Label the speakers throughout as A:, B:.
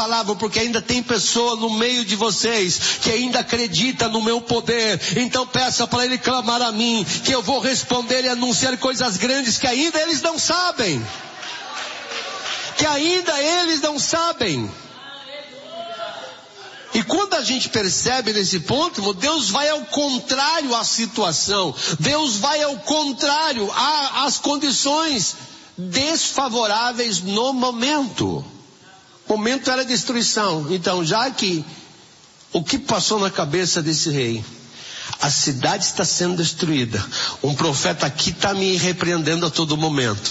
A: palavra, porque ainda tem pessoa no meio de vocês que ainda acredita no meu poder. Então peça para Ele clamar a mim, que eu vou responder e anunciar coisas grandes que ainda eles não sabem. Que ainda eles não sabem. E quando a gente percebe nesse ponto, Deus vai ao contrário à situação. Deus vai ao contrário às condições desfavoráveis no momento. O momento era destruição. Então, já que o que passou na cabeça desse rei? A cidade está sendo destruída. Um profeta aqui está me repreendendo a todo momento.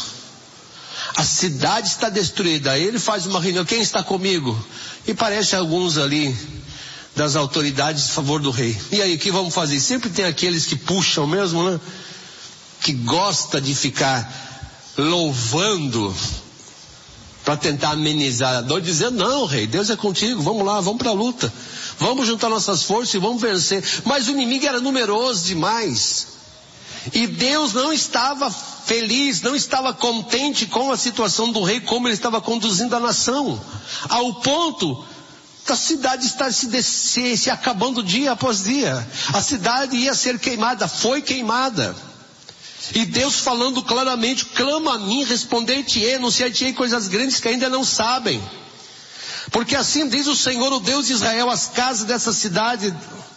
A: A cidade está destruída. Aí ele faz uma reunião. Quem está comigo? E parece alguns ali das autoridades a favor do rei. E aí, o que vamos fazer? Sempre tem aqueles que puxam mesmo, né? Que gosta de ficar louvando para tentar amenizar a dor, dizendo: não, rei, Deus é contigo, vamos lá, vamos para a luta, vamos juntar nossas forças e vamos vencer. Mas o inimigo era numeroso demais, e Deus não estava feliz, não estava contente com a situação do rei, como ele estava conduzindo a nação, ao ponto da cidade estar se acabando dia após dia. A cidade ia ser queimada, foi queimada. E Deus falando claramente: clama a mim, responder-te-ei, anunciar-te-ei coisas grandes que ainda não sabem. Porque assim diz o Senhor, o Deus de Israel, as casas dessa cidade,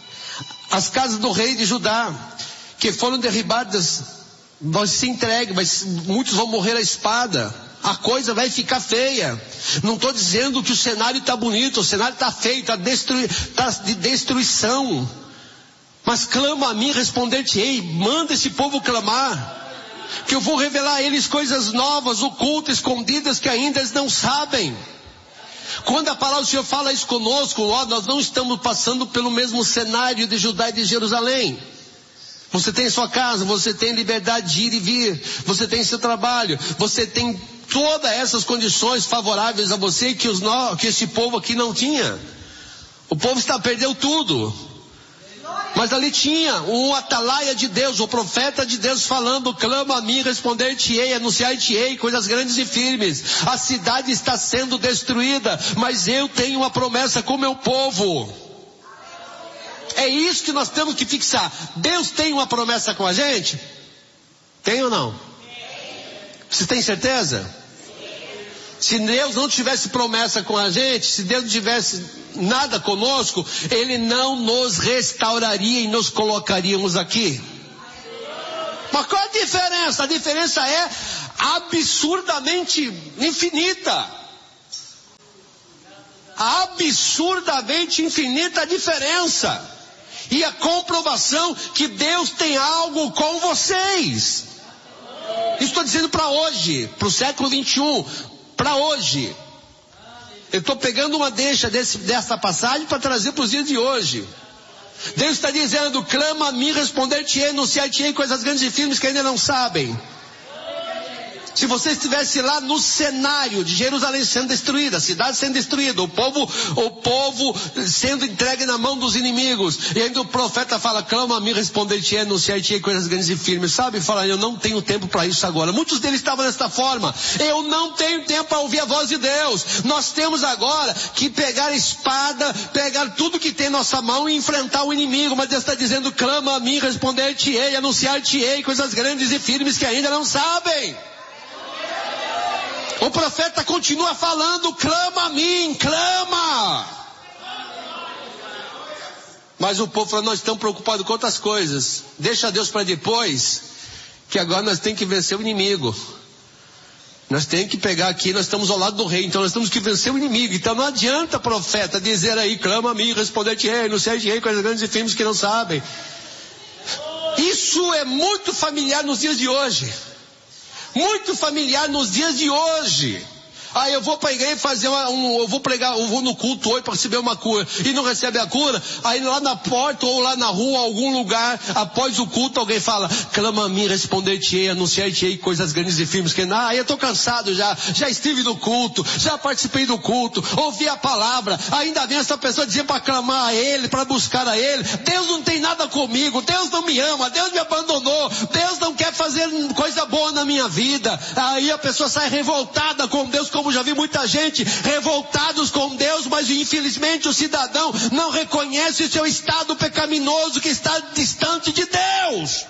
A: as casas do rei de Judá, que foram derribadas, vão se entregue, mas muitos vão morrer à espada. A coisa vai ficar feia. Não estou dizendo que o cenário está bonito, o cenário está feio, está de destruição. Mas clama a mim, responder-te-ei, manda esse povo clamar, que eu vou revelar a eles coisas novas, ocultas, escondidas, que ainda eles não sabem. Quando a palavra do Senhor fala isso conosco, nós não estamos passando pelo mesmo cenário de Judá e de Jerusalém. Você tem sua casa, você tem liberdade de ir e vir, você tem seu trabalho, você tem todas essas condições favoráveis a você que esse povo aqui não tinha. O povo perdeu tudo. Mas ali tinha um atalaia de Deus, o profeta de Deus falando: clama a mim, responder-te-ei, anunciar-te-ei coisas grandes e firmes. A cidade está sendo destruída, mas eu tenho uma promessa com o meu povo. É isso que nós temos que fixar. Deus tem uma promessa com a gente? Tem ou não? Você tem certeza? Se Deus não tivesse promessa com a gente, se Deus não tivesse nada conosco, Ele não nos restauraria e nos colocaríamos aqui. Mas qual a diferença? A diferença é absurdamente infinita. Absurdamente infinita a diferença. E a comprovação que Deus tem algo com vocês. Estou dizendo para hoje, para o século 21. Para hoje. Eu estou pegando uma deixa dessa passagem para trazer para os dias de hoje. Deus está dizendo: clama a mim, responder-te-ei, anunciar-te-ei coisas grandes e firmes que ainda não sabem. Se você estivesse lá no cenário de Jerusalém sendo destruída, a cidade sendo destruída, o povo sendo entregue na mão dos inimigos, e ainda o profeta fala: clama a mim, responder-te-ei, anunciar-te-ei coisas grandes e firmes. Sabe, fala: eu não tenho tempo para isso agora. Muitos deles estavam desta forma: eu não tenho tempo para ouvir a voz de Deus. Nós temos agora que pegar a espada, pegar tudo que tem em nossa mão e enfrentar o inimigo. Mas Deus está dizendo: clama a mim, responder-te-ei, anunciar-te-ei coisas grandes e firmes que ainda não sabem. O profeta continua falando: clama a mim, clama. Mas o povo fala: nós estamos preocupados com outras coisas. Deixa Deus para depois, que agora nós temos que vencer o inimigo. Nós temos que pegar aqui, nós estamos ao lado do rei, então nós temos que vencer o inimigo. Então não adianta, profeta, dizer aí: clama a mim, responder-te-ei, anunciar-te-ei coisas grandes e firmes que não sabem. Isso é muito familiar nos dias de hoje. Muito familiar nos dias de hoje. Eu vou para a igreja fazer eu vou pregar, eu vou no culto hoje para receber uma cura, e não recebe a cura. Aí lá na porta ou lá na rua, algum lugar, após o culto, alguém fala: clama a mim, responder-te-ei, anunciar-te-ei coisas grandes e firmes que não. Eu estou cansado já estive no culto, já participei do culto, ouvi a palavra, ainda vem essa pessoa dizer para clamar a Ele, para buscar a Ele. Deus não tem nada comigo, Deus não me ama, Deus me abandonou, Deus não quer fazer coisa boa na minha vida. Aí a pessoa sai revoltada com Deus, como já vi muita gente revoltados com Deus, mas mas infelizmente o cidadão não reconhece o seu estado pecaminoso, que está distante de Deus.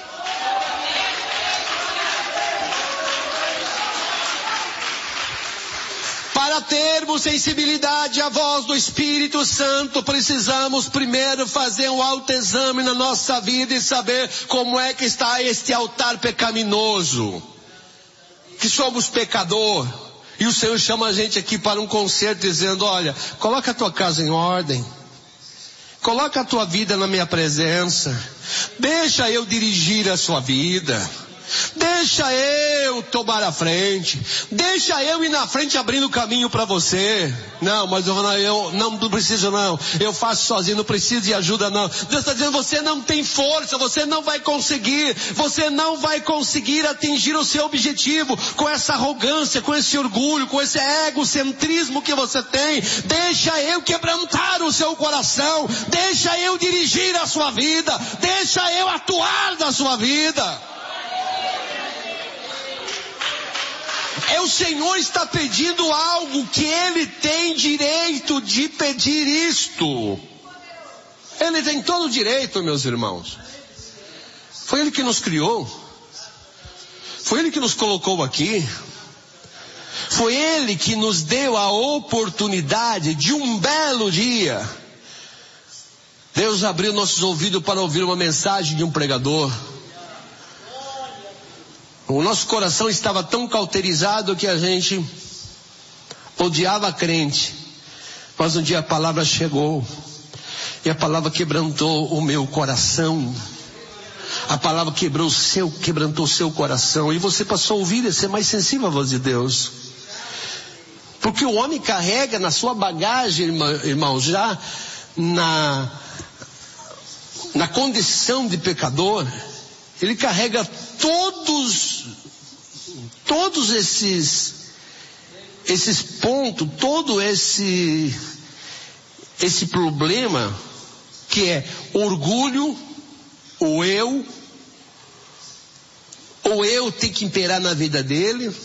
A: Para termos sensibilidade à voz do Espírito Santo, precisamos primeiro fazer um autoexame na nossa vida e saber como é que está este altar pecaminoso. Que somos pecador. E o Senhor chama a gente aqui para um concerto dizendo, olha, coloca a tua casa em ordem. Coloca a tua vida na minha presença. Deixa eu dirigir a sua vida. Deixa eu tomar a frente. Deixa eu ir na frente abrindo o caminho para você. Não, mas eu não preciso não. Eu faço sozinho, não preciso de ajuda não. Deus está dizendo, você não tem força, você não vai conseguir. Você não vai conseguir atingir o seu objetivo com essa arrogância, com esse orgulho, com esse egocentrismo que você tem. Deixa eu quebrantar o seu coração. Deixa eu dirigir a sua vida. Deixa eu atuar na sua vida. O Senhor está pedindo algo que Ele tem direito de pedir isto. Ele tem todo o direito, meus irmãos. Foi Ele que nos criou. Foi Ele que nos colocou aqui. Foi Ele que nos deu a oportunidade de um belo dia. Deus abriu nossos ouvidos para ouvir uma mensagem de um pregador. O nosso coração estava tão cauterizado que a gente odiava a crente. Mas um dia a palavra chegou. E a palavra quebrantou o meu coração. A palavra quebrantou o seu coração. E você passou a ouvir e ser mais sensível à voz de Deus. Porque o homem carrega na sua bagagem, irmão, já na condição de pecador, ele carrega todos esses pontos, todo esse problema que é orgulho, o eu tem que imperar na vida dele.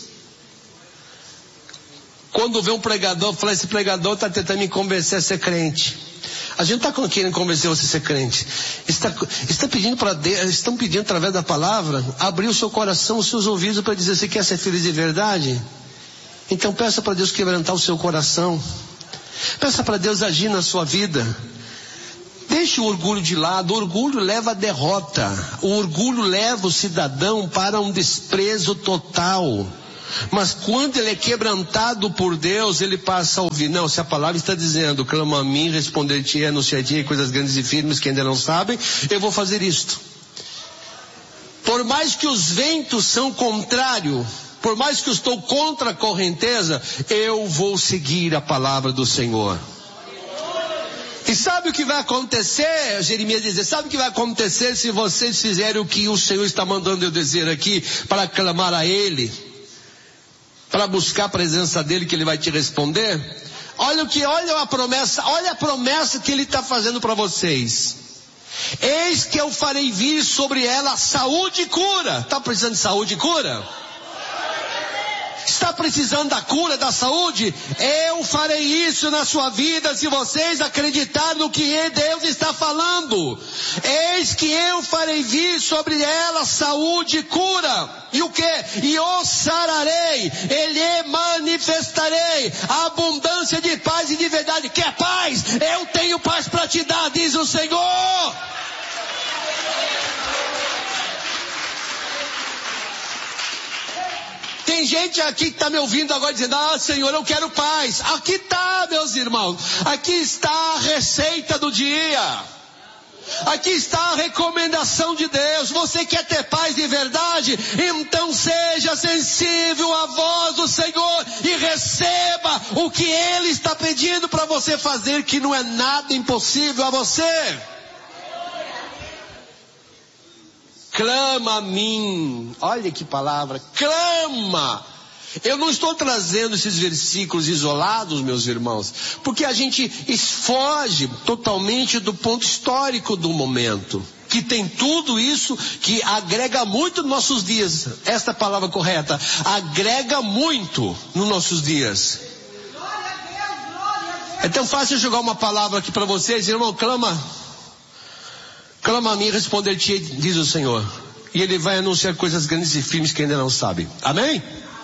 A: Quando vê um pregador, fala, esse pregador está tentando me convencer a ser crente. A gente está querendo convencer você a ser crente. Está pedindo para Deus, estão pedindo através da palavra, abrir o seu coração, os seus ouvidos para dizer, você quer ser feliz de verdade? Então peça para Deus quebrantar o seu coração. Peça para Deus agir na sua vida. Deixe o orgulho de lado. O orgulho leva à derrota. O orgulho leva o cidadão para um desprezo total. Mas quando ele é quebrantado por Deus, ele passa a ouvir. Não, se a palavra está dizendo, clama a mim, responder-te-ei, anunciar-te-ei coisas grandes e firmes que ainda não sabem, eu vou fazer isto. Por mais que os ventos são contrários, por mais que eu estou contra a correnteza, eu vou seguir a palavra do Senhor. E sabe o que vai acontecer? Jeremias diz, sabe o que vai acontecer se vocês fizerem o que o Senhor está mandando eu dizer aqui, para clamar a Ele, para buscar a presença dEle, que Ele vai te responder? Olha a promessa que Ele está fazendo para vocês. Eis que eu farei vir sobre ela saúde e cura. Está precisando de saúde e cura? Está precisando da cura, da saúde? Eu farei isso na sua vida se vocês acreditarem no que Deus está falando. Eis que eu farei vir sobre ela saúde e cura. E o que? E o sararei, ele manifestarei a abundância de paz e de verdade. Quer paz? Eu tenho paz para te dar, diz o Senhor. Tem gente aqui que está me ouvindo agora dizendo, Senhor, eu quero paz. Aqui está, meus irmãos. Aqui está a receita do dia. Aqui está a recomendação de Deus. Você quer ter paz de verdade? Então seja sensível à voz do Senhor e receba o que Ele está pedindo para você fazer, que não é nada impossível a você. Clama a mim. Olha que palavra. Clama. Eu não estou trazendo esses versículos isolados, meus irmãos, porque a gente foge totalmente do ponto histórico do momento, que tem tudo isso que agrega muito nos nossos dias. Esta palavra correta, agrega muito nos nossos dias. É tão fácil jogar uma palavra aqui para vocês, irmão, clama a mim, responder-te, diz o Senhor. E Ele vai anunciar coisas grandes e firmes que ainda não sabe. Amém?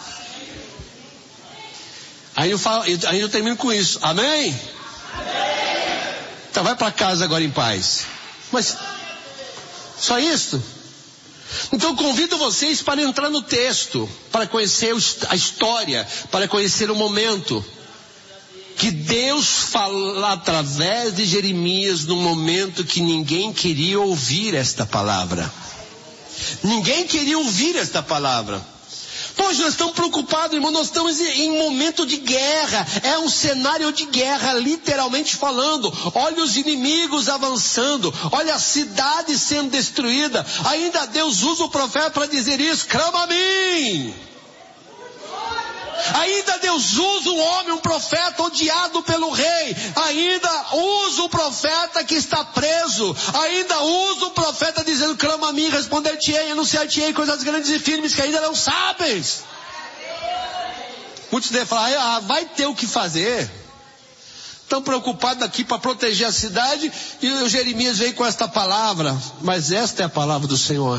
A: Aí eu termino com isso. Amém? Então vai para casa agora em paz. Mas só isso? Então convido vocês para entrar no texto, para conhecer a história, para conhecer o momento que Deus fala através de Jeremias num momento que ninguém queria ouvir esta palavra. Ninguém queria ouvir esta palavra. Pois nós estamos preocupados, irmão, nós estamos em momento de guerra, é um cenário de guerra, literalmente falando. Olha os inimigos avançando, olha a cidade sendo destruída. Ainda Deus usa o profeta para dizer isso: clama a mim. Ainda Deus usa um homem, um profeta odiado pelo rei. Ainda usa o profeta que está preso. Ainda usa o profeta dizendo: clama a mim, responder-te-ei, anunciar-te-ei coisas grandes e firmes que ainda não sabes. Muitos devem falar: vai ter o que fazer. Estão preocupados aqui para proteger a cidade, e o Jeremias veio com esta palavra. Mas esta é a palavra do Senhor.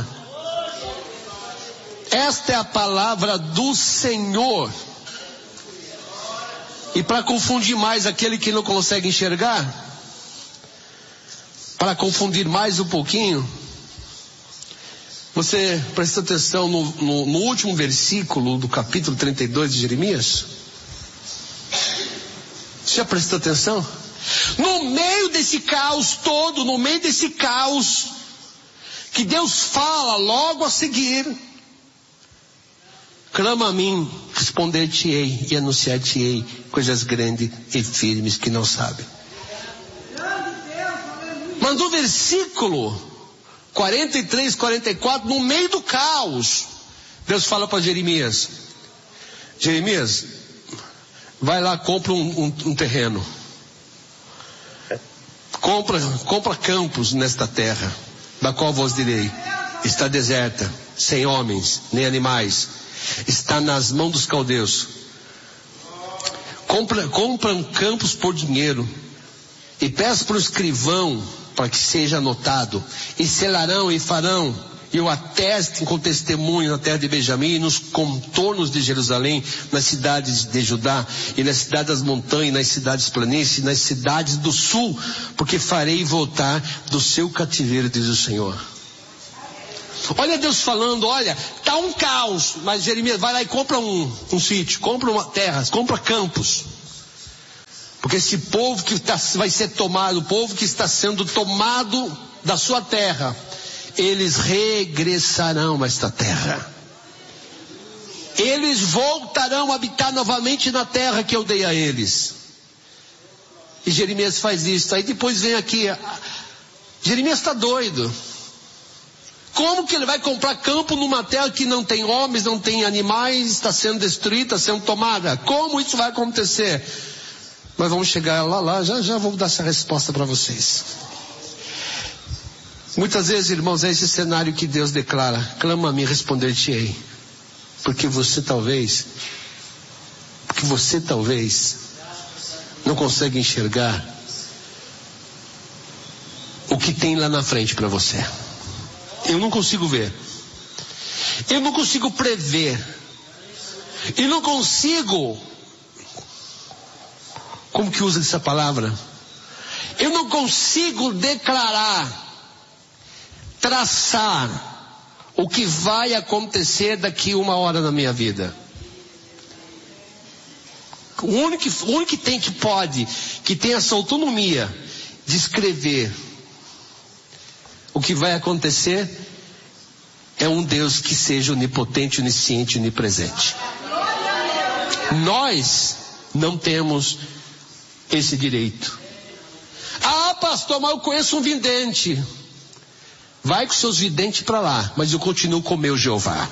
A: Esta é a palavra do Senhor. E para confundir mais aquele que não consegue enxergar, para confundir mais um pouquinho, você presta atenção no último versículo do capítulo 32 de Jeremias. Você já prestou atenção? No meio desse caos todo, no meio desse caos, que Deus fala logo a seguir: clama a mim, responder-te-ei e anunciar-te-ei coisas grandes e firmes que não sabem. Mandou versículo 43, 44, no meio do caos, Deus fala para Jeremias: Jeremias, vai lá, compra um terreno. Compra campos nesta terra, da qual vos direi: está deserta, sem homens, nem animais. Está nas mãos dos caldeus. Compram campos por dinheiro. E peço para o escrivão, para que seja anotado. E selarão e farão. E o atestem com testemunho na terra de Benjamim, e nos contornos de Jerusalém, nas cidades de Judá, e nas cidades das montanhas, nas cidades planícies, nas cidades do sul, porque farei voltar do seu cativeiro, diz o Senhor. Olha Deus falando: olha, está um caos, mas Jeremias, vai lá e compra um sítio, compra uma terra, compra campos. Porque esse povo que vai ser tomado, o povo que está sendo tomado da sua terra, eles regressarão a esta terra. Eles voltarão a habitar novamente na terra que eu dei a eles. E Jeremias faz isso. Aí depois vem aqui, Jeremias está doido. Como que ele vai comprar campo numa terra que não tem homens, não tem animais, está sendo destruída, está sendo tomada? Como isso vai acontecer? Mas vamos chegar lá, já vou dar essa resposta para vocês. Muitas vezes, irmãos, é esse cenário que Deus declara: clama a mim, responder-te-ei. Porque você talvez não consegue enxergar o que tem lá na frente para você. Eu não consigo ver. Eu não consigo prever. E não consigo, como que usa essa palavra? Eu não consigo declarar, traçar o que vai acontecer daqui 1 hora na minha vida. O único que tem essa autonomia de escrever o que vai acontecer é um Deus que seja onipotente, onisciente, onipresente. Nós não temos esse direito. Ah, pastor, mas eu conheço um vidente. Vai com seus videntes para lá, mas eu continuo com o meu Jeová.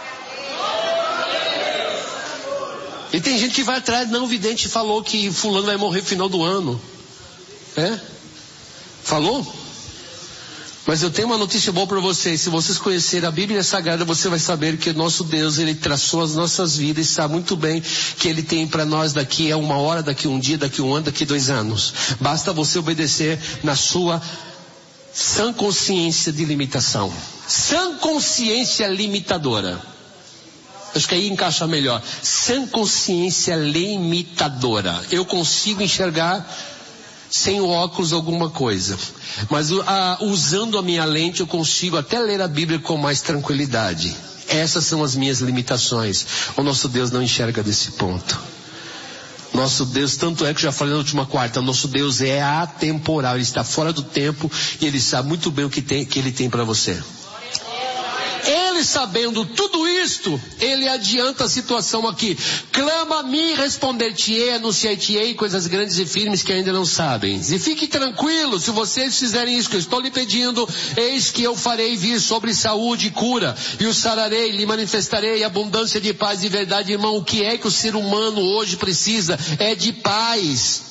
A: E tem gente que vai atrás: não, o vidente falou que fulano vai morrer no final do ano. Falou? Mas eu tenho uma notícia boa para vocês. Se vocês conhecerem a Bíblia Sagrada, você vai saber que o nosso Deus, Ele traçou as nossas vidas e sabe muito bem que Ele tem para nós daqui a 1 hora, daqui a 1 dia, daqui a 1 ano, daqui a 2 anos. Basta você obedecer na sua sã consciência de limitação. Sã consciência limitadora. Acho que aí encaixa melhor. Sã consciência limitadora. Eu consigo enxergar sem o óculos alguma coisa. Mas usando a minha lente eu consigo até ler a Bíblia com mais tranquilidade. Essas são as minhas limitações. O nosso Deus não enxerga desse ponto. Nosso Deus, tanto é que eu já falei na última quarta, nosso Deus é atemporal. Ele está fora do tempo e Ele sabe muito bem o que Ele tem para você. Ele sabendo tudo isto, Ele adianta a situação aqui. Clama a mim, responder-te-ei, anunciar-te-ei coisas grandes e firmes que ainda não sabem. E fique tranquilo, se vocês fizerem isso que eu estou lhe pedindo, eis que eu farei vir sobre saúde e cura, e o sararei, lhe manifestarei abundância de paz e verdade. Irmão, o que é que o ser humano hoje precisa? É de paz.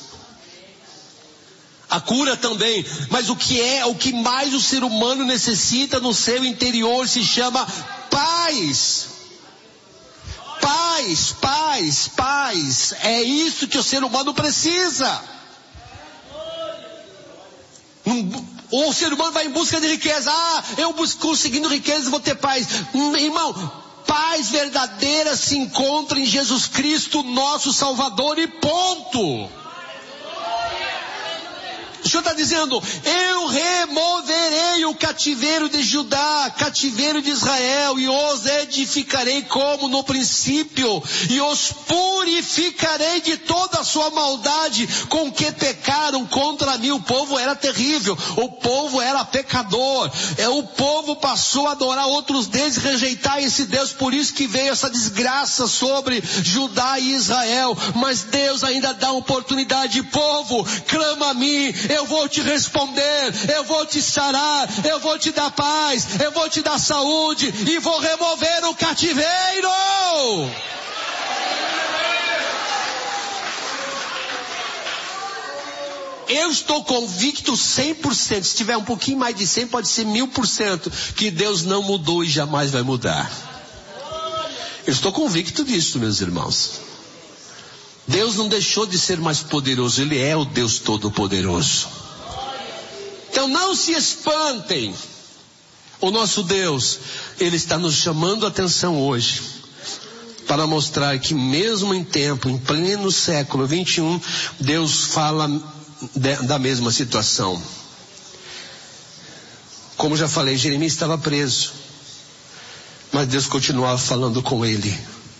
A: A cura também, mas o que mais o ser humano necessita no seu interior se chama paz. Paz, paz, paz. É isso que o ser humano precisa. O ser humano vai em busca de riqueza. Eu conseguindo riqueza vou ter paz. Irmão, paz verdadeira se encontra em Jesus Cristo, nosso Salvador, e ponto. O Senhor está dizendo, eu removerei o cativeiro de Judá, cativeiro de Israel, e os edificarei como no princípio, e os purificarei de toda a sua maldade com que pecaram contra mim. O povo era terrível, o povo era pecador, o povo passou a adorar outros deuses e rejeitar esse Deus, por isso que veio essa desgraça sobre Judá e Israel. Mas Deus ainda dá oportunidade. Povo, clama a mim, eu vou te responder, eu vou te sarar, eu vou te dar paz, eu vou te dar saúde e vou remover o cativeiro. Eu estou convicto 100%, se tiver um pouquinho mais de 100, pode ser 1000%, que Deus não mudou e jamais vai mudar. Eu estou convicto disso, meus irmãos. Deus não deixou de ser mais poderoso, Ele é o Deus Todo-Poderoso. Então não se espantem. O nosso Deus, Ele está nos chamando a atenção hoje, para mostrar que mesmo em tempo, em pleno século 21, Deus fala da mesma situação. Como já falei, Jeremias estava preso, mas Deus continuava falando com ele.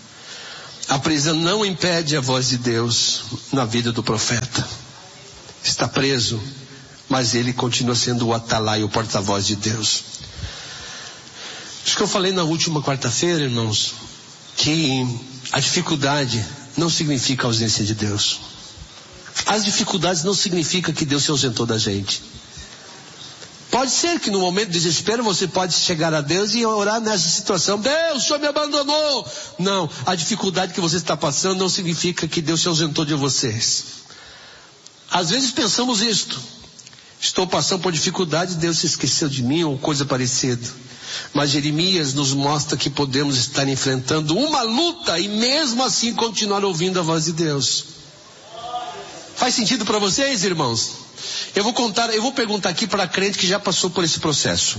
A: A prisão não impede a voz de Deus na vida do profeta. Está preso, mas ele continua sendo o atalaia, o porta-voz de Deus. Acho que eu falei na última quarta-feira, irmãos, que a dificuldade não significa a ausência de Deus. As dificuldades não significam que Deus se ausentou da gente. Pode ser que no momento de desespero você pode chegar a Deus e orar nessa situação. Deus, o Senhor me abandonou. Não, a dificuldade que você está passando não significa que Deus se ausentou de vocês. Às vezes pensamos isto. Estou passando por dificuldade, Deus se esqueceu de mim ou coisa parecida. Mas Jeremias nos mostra que podemos estar enfrentando uma luta e mesmo assim continuar ouvindo a voz de Deus. Faz sentido para vocês, irmãos? Eu vou perguntar aqui para a crente que já passou por esse processo.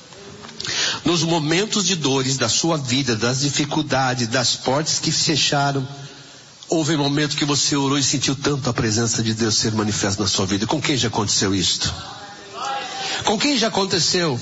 A: Nos momentos de dores da sua vida, das dificuldades, das portas que fecharam, houve um momento que você orou e sentiu tanto a presença de Deus ser manifesta na sua vida. Com quem já aconteceu isto? Com quem já aconteceu?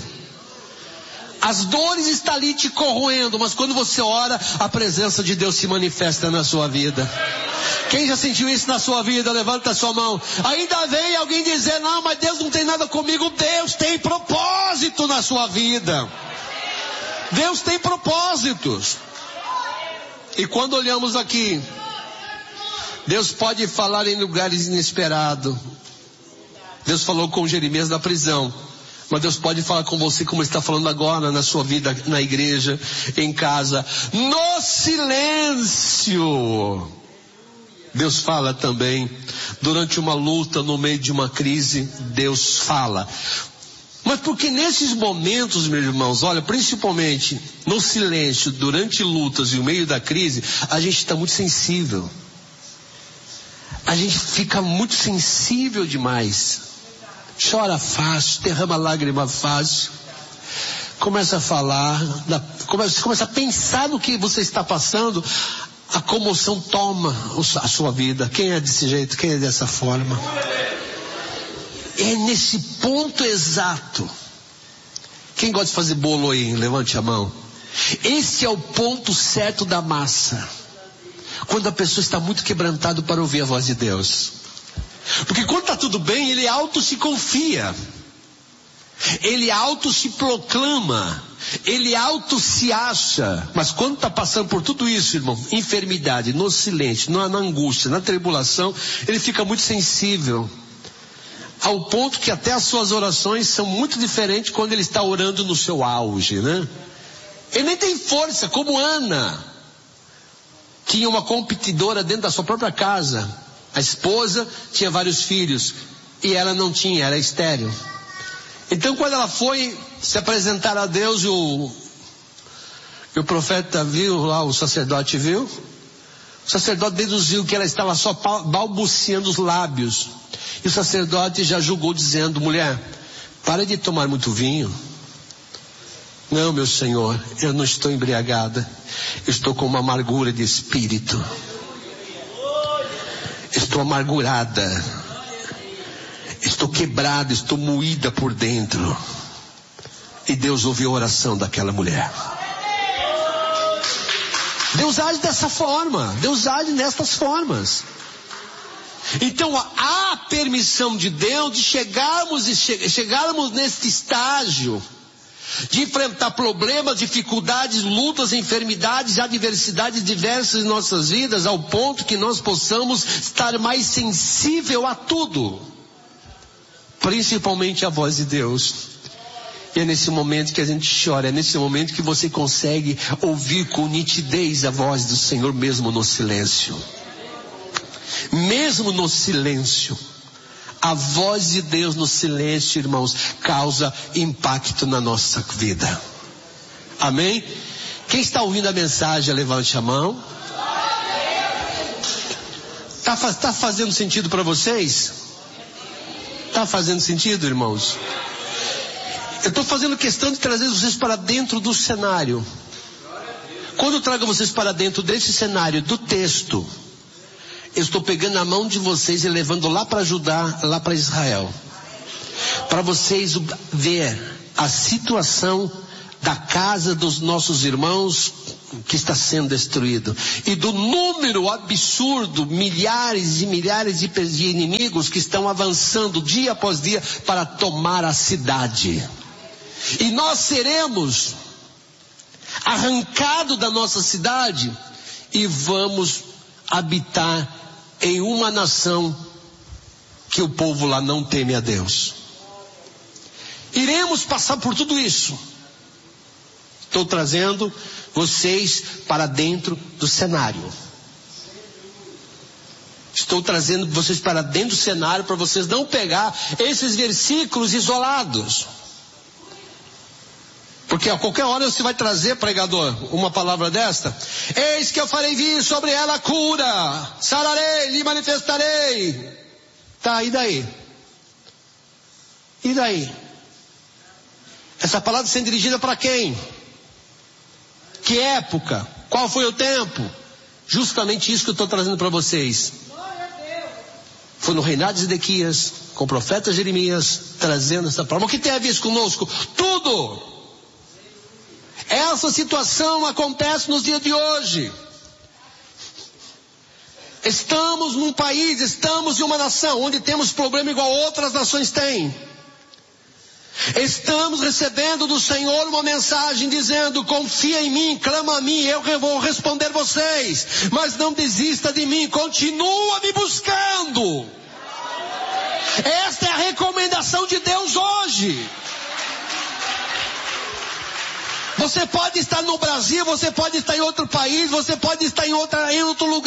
A: As dores estão ali te corroendo, mas quando você ora, a presença de Deus se manifesta na sua vida. Quem já sentiu isso na sua vida? Levanta a sua mão. Ainda vem alguém dizer, não, mas Deus não tem nada comigo. Deus tem propósito na sua vida. Deus tem propósitos. E quando olhamos aqui, Deus pode falar em lugares inesperados. Deus falou com Jeremias na prisão. Mas Deus pode falar com você como está falando agora na sua vida, na igreja, em casa. No silêncio. Deus fala também. Durante uma luta, no meio de uma crise, Deus fala. Mas porque nesses momentos, meus irmãos, olha, principalmente no silêncio, durante lutas e no meio da crise, a gente está muito sensível. A gente fica muito sensível demais. Chora fácil, derrama lágrima fácil. Começa a falar, começa a pensar no que você está passando. A comoção toma a sua vida. Quem é desse jeito? Quem é dessa forma? É nesse ponto exato. Quem gosta de fazer bolo aí? Levante a mão. Esse é o ponto certo da massa. Quando a pessoa está muito quebrantada para ouvir a voz de Deus. Porque quando está tudo bem, ele auto se confia. Ele auto se proclama. Ele auto se acha. Mas quando está passando por tudo isso, irmão, enfermidade, no silêncio, na angústia, na tribulação, ele fica muito sensível. Ao ponto que até as suas orações são muito diferentes quando ele está orando no seu auge, né? Ele nem tem força, como Ana. Tinha uma competidora dentro da sua própria casa. A esposa tinha vários filhos. E ela não tinha, era estéril. Então quando ela foi se apresentar a Deus, o profeta viu lá, o sacerdote viu. O sacerdote deduziu que ela estava só balbuciando os lábios. E o sacerdote já julgou dizendo: mulher, para de tomar muito vinho. Não, meu senhor, eu não estou embriagada. Eu estou com uma amargura de espírito. Estou amargurada. Estou quebrada, estou moída por dentro. E Deus ouviu a oração daquela mulher. Deus age dessa forma. Deus age nestas formas. Então há permissão de Deus de chegarmos neste estágio de enfrentar problemas, dificuldades, lutas, enfermidades, adversidades diversas em nossas vidas, ao ponto que nós possamos estar mais sensível a tudo, principalmente a voz de Deus. E é nesse momento que a gente chora, é nesse momento que você consegue ouvir com nitidez a voz do Senhor, mesmo no silêncio. Mesmo no silêncio, a voz de Deus no silêncio, irmãos, causa impacto na nossa vida. Amém? Quem está ouvindo a mensagem, levante a mão. Tá fazendo sentido para vocês? Tá fazendo sentido, irmãos? Eu estou fazendo questão de trazer vocês para dentro do cenário. Quando eu trago vocês para dentro desse cenário, do texto, eu estou pegando a mão de vocês e levando lá para Judá, lá para Israel. Para vocês ver a situação da casa dos nossos irmãos que está sendo destruído. E do número absurdo, milhares e milhares de inimigos que estão avançando dia após dia para tomar a cidade. E nós seremos arrancados da nossa cidade e vamos habitar em uma nação que o povo lá não teme a Deus. Iremos passar por tudo isso. Estou trazendo vocês para dentro do cenário. Estou trazendo vocês para dentro do cenário para vocês não pegar esses versículos isolados. Porque a qualquer hora você vai trazer, pregador, uma palavra desta. Eis que eu farei vir sobre ela a cura. Sararei, lhe manifestarei. Tá, e daí? E daí? Essa palavra sendo dirigida para quem? Que época? Qual foi o tempo? Justamente isso que eu estou trazendo para vocês. Foi no reinado de Ezequias, com o profeta Jeremias, trazendo essa palavra. O que tem a ver isso conosco? Tudo! Essa situação acontece nos dias de hoje. Estamos num país, estamos em uma nação onde temos problema igual outras nações têm. Estamos recebendo do Senhor uma mensagem dizendo: confia em mim, clama a mim, eu vou responder vocês. Mas não desista de mim, continua me buscando. Esta é a recomendação de Deus hoje. Você pode estar no Brasil, você pode estar em outro país, você pode estar em outro lugar.